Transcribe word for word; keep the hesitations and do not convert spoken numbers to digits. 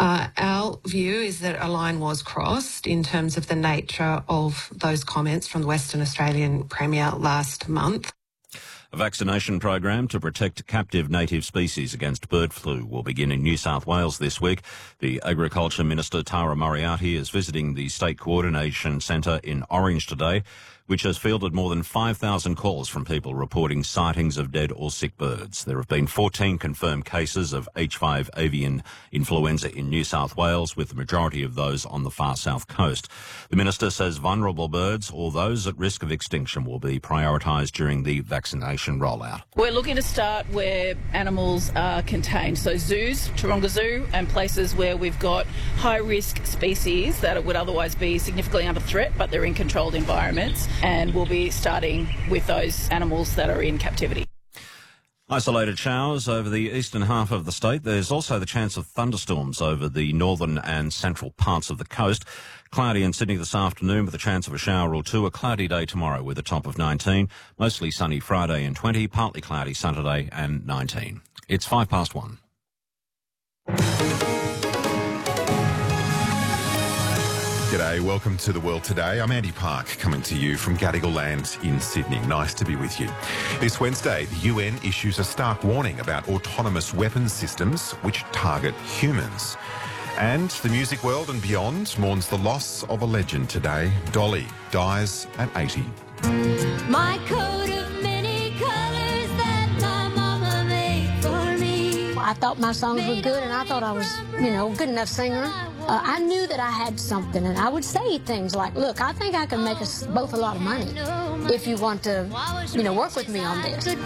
Uh, our view is that a line was crossed in terms of the nature of those comments from the Western Australian Premier last month. A vaccination program to protect captive native species against bird flu will begin in New South Wales this week. The Agriculture Minister, Tara Moriarty, is visiting the State Coordination Centre in Orange today, which has fielded more than five thousand calls from people reporting sightings of dead or sick birds. There have been fourteen confirmed cases of H five avian influenza in New South Wales, with the majority of those on the far south coast. The Minister says vulnerable birds or those at risk of extinction will be prioritised during the vaccination rollout. We're looking to start where animals are contained, so zoos, Taronga Zoo, and places where we've got high-risk species that would otherwise be significantly under threat, but they're in controlled environments. And we'll be starting with those animals that are in captivity. Isolated showers over the eastern half of the state. There's also the chance of thunderstorms over the northern and central parts of the coast. Cloudy in Sydney this afternoon with a chance of a shower or two. A cloudy day tomorrow with a top of nineteen. Mostly sunny Friday and twenty. Partly cloudy Saturday and nineteen. It's five past one. G'day, welcome to The World Today. I'm Andy Park, coming to you from Gadigal Land in Sydney. Nice to be with you. This Wednesday, the U N issues a stark warning about autonomous weapons systems which target humans. And the music world and beyond mourns the loss of a legend today. Dolly dies at eighty. My coat of many colours that my mama made for me. I thought my songs were good, and I thought I was, you know, a good enough singer. Uh, I knew that I had something, and I would say things like, look, I think I can make us both a lot of money if you want to, you know, work with me on this.